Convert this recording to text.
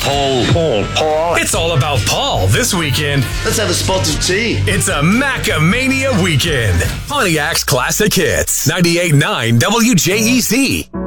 Paul. It's all about Paul this weekend. Let's have a spot of tea. It's a Macamania weekend. Pontiac's Classic Hits. 98.9 WJEC.